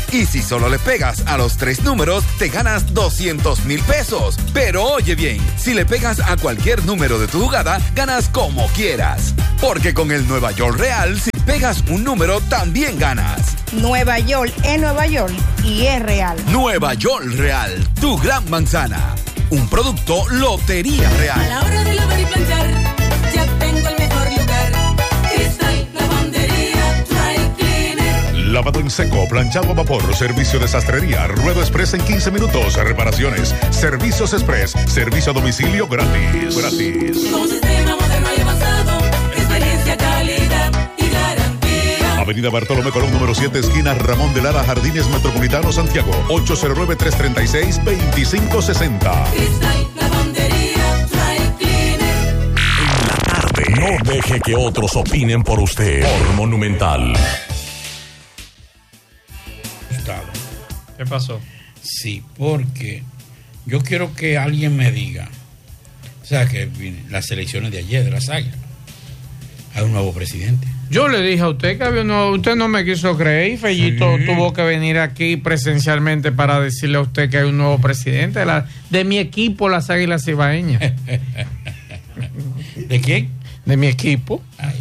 Y si solo le pegas a los 3 números, te ganas 200,000 pesos. Pero oye bien, si le pegas a cualquier número de tu jugada, ganas como quieras. Porque con el Nueva York Real, si pegas un número, también ganas. Nueva York es Nueva York y es real. Nueva York Real, tu gran manzana. Un producto Lotería Real. A la hora de lavar y planchar, ya tengo el mejor lugar. Cristal Lavandería Dry Cleaner. Lavado en seco, planchado a vapor, servicio de sastrería, ruedo express en 15 minutos, reparaciones, servicios express, servicio a domicilio gratis. Con un sistema moderno y avanzado, experiencia, calidad y garantía. Avenida Bartolomé Colón, número 7, esquina Ramón de Lara, Jardines Metropolitano, Santiago. 809-336-2560. Cristal Lavandería Dry Cleaner. En la tarde. No deje que otros opinen por usted. Por Monumental. ¿Qué pasó? Sí, porque yo quiero que alguien me diga, o sea, que las elecciones de ayer de las Águilas, hay un nuevo presidente. Yo le dije a usted que había uno, usted no me quiso creer y Fellito tuvo que venir aquí presencialmente para decirle a usted que hay un nuevo presidente de mi equipo, las Águilas Cibaeñas. ¿De quién? De mi equipo. Ay,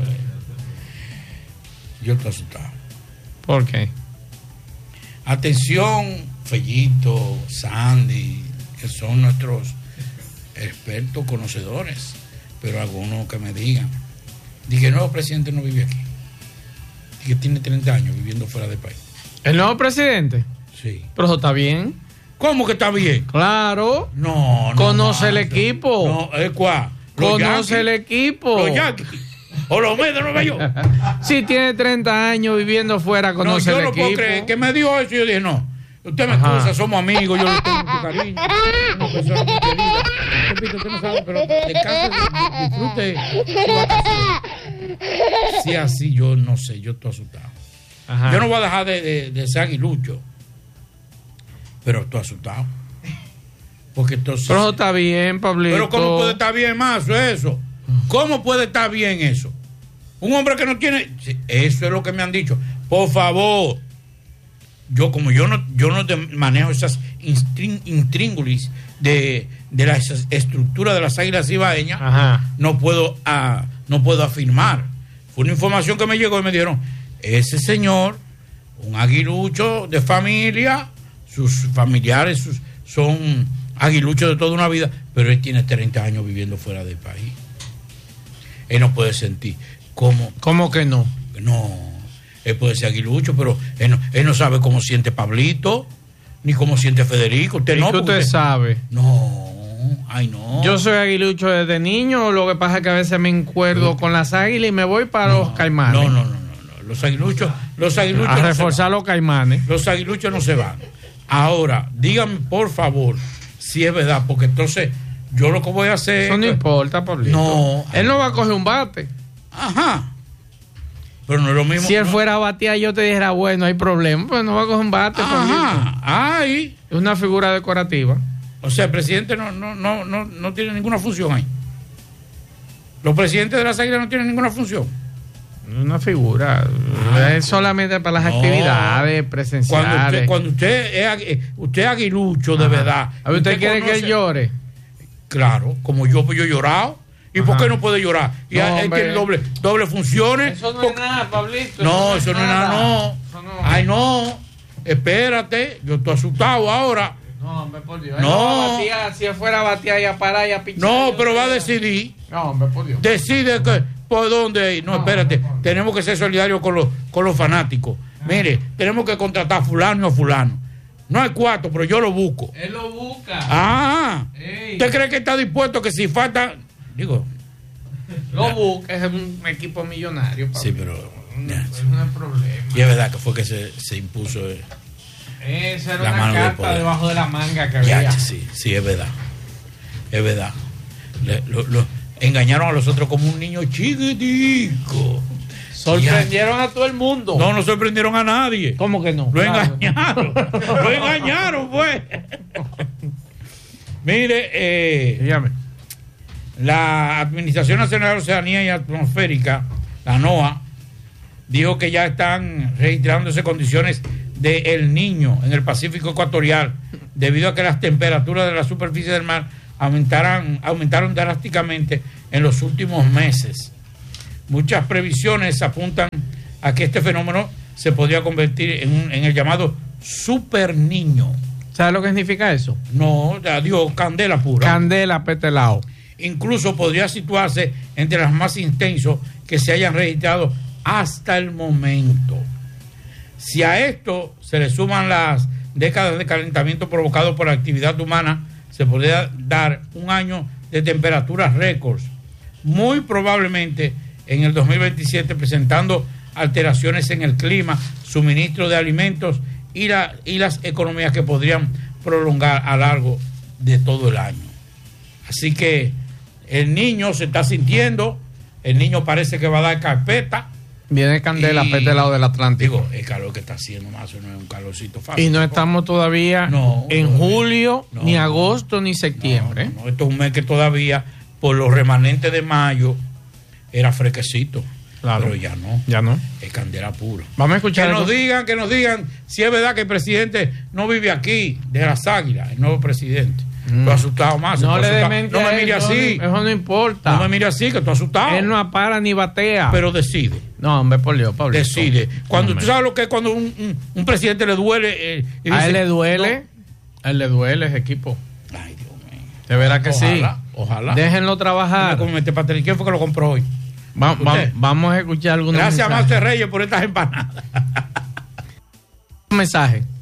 yo estoy asustado. ¿Por qué? Atención, Fellito, Sandy, que son nuestros expertos conocedores, pero algunos que me digan, que el nuevo presidente no vive aquí, y que tiene 30 años viviendo fuera del país. ¿El nuevo presidente? Sí. Pero eso está bien. ¿Cómo que está bien? Claro. No. Conoce el equipo. No, ¿es cuál? Conoce el equipo. Los Yankees. O los Mets de Nueva York. Si tiene 30 años viviendo fuera, conoce el equipo. Yo no puedo creer que me dio eso y yo dije, no. Usted me excusa, somos amigos, yo le tengo mucho cariño. Una persona muy querida. Repito, usted no sabe, pero descanse, disfrute su vacación. Si así, yo no sé, yo estoy asustado. Ajá. Yo no voy a dejar de ser aguilucho, pero estoy asustado. Porque entonces... Pero eso está bien, Pablito. Pero ¿cómo puede estar bien más eso? ¿Cómo puede estar bien eso? Un hombre que no tiene... Eso es lo que me han dicho. Por favor... Yo no manejo esas intríngulis de la estructura de las Águilas Cibaeñas, no puedo afirmar. Fue una información que me llegó y me dijeron, ese señor, un aguilucho de familia, sus familiares son aguiluchos de toda una vida, pero él tiene 30 años viviendo fuera del país. Él no puede sentir ¿Cómo que no? No. Él puede ser aguilucho, pero él no sabe cómo siente Pablito, ni cómo siente Federico. Usted ¿Y no. qué usted sabe? No, ay no. Yo soy aguilucho desde niño, lo que pasa es que a veces me encuerdo con las águilas y me voy para los caimanes. No. Los aguiluchos a reforzar los caimanes. Los aguiluchos no se van. Ahora, dígame por favor si es verdad, porque entonces yo lo que voy a hacer... Eso no importa, Pablito. No. Él no va a coger un bate. Ajá. Pero no es lo mismo. Si él fuera a batear, yo te dijera, bueno, hay problema, pues no va a coger un bate. Ajá. Ay. Es una figura decorativa. O sea, el presidente no tiene ninguna función ahí. Los presidentes de las Águilas no tienen ninguna función. Una figura. Es solamente para las actividades presenciales. Cuando usted es aguilucho de verdad. ¿A usted quiere que él llore? Claro, como yo he llorado. ¿Y por qué no puede llorar? Y él tiene doble funciones. Eso no es nada, Pablito. No, eso no es nada, no. Ay, no. Espérate, yo estoy asustado ahora. No, hombre, por Dios. No. Si él fuera a batear y a parar y a pichar. No, pero va a decidir. No, hombre, por Dios. Decide por dónde ir. No, espérate. Tenemos que ser solidarios con los fanáticos. Mire, tenemos que contratar a fulano y a fulano. No hay cuarto, pero yo lo busco. Él lo busca. ¿Usted cree que está dispuesto que si falta... Digo, lo busca, es un equipo millonario. Papi. Sí, pero no es problema. Y es verdad que fue que se impuso esa era una carta debajo de la manga que había. Sí, es verdad. Es verdad. Engañaron a los otros como un niño chiquitico. Sorprendieron a todo el mundo. No sorprendieron a nadie. ¿Cómo que no? Lo engañaron. Lo engañaron, pues. Mire, dígame. La Administración Nacional de Oceanía y Atmosférica, la NOAA, dijo que ya están registrándose condiciones de El Niño en el Pacífico Ecuatorial, debido a que las temperaturas de la superficie del mar aumentaron drásticamente en los últimos meses. Muchas previsiones apuntan a que este fenómeno se podría convertir en el llamado Super Niño. ¿Sabes lo que significa eso? No, adiós, candela pura. Candela petelao. Incluso podría situarse entre las más intensos que se hayan registrado hasta el momento. Si a esto se le suman las décadas de calentamiento provocado por la actividad humana, se podría dar un año de temperaturas récords, muy probablemente en el 2027, presentando alteraciones en el clima, suministro de alimentos y las economías que podrían prolongar a lo largo de todo el año. Así que el niño se está sintiendo, el niño parece que va a dar carpeta. Viene candela petelao del Atlántico. Digo, el calor que está haciendo más no es un calorcito fácil. Y no estamos todavía en julio, ni agosto, ni septiembre. No, esto es un mes que todavía, por los remanentes de mayo, era fresquecito. Claro. Pero ya no. Ya no. Es candela puro. Vamos a escuchar. Que nos digan si es verdad que el presidente no vive aquí, de las Águilas, el nuevo presidente. Tú has asustado más. No le demente. No me mire así. Eso no importa. No me mire así, que tú has asustado. Él no apara ni batea. Pero decide. No, hombre, por Dios, Pablo. Decide. Cuando tú sabes lo que es cuando un presidente le duele. Y a dice, él le duele. No. A él le duele ese equipo. Ay, Dios mío. De verdad que Ojalá, sí. Ojalá. Déjenlo trabajar. ¿Quién fue que lo compró hoy? Vamos a escuchar algunos Gracias mensajes. a Master Reyes por estas empanadas. Un mensaje.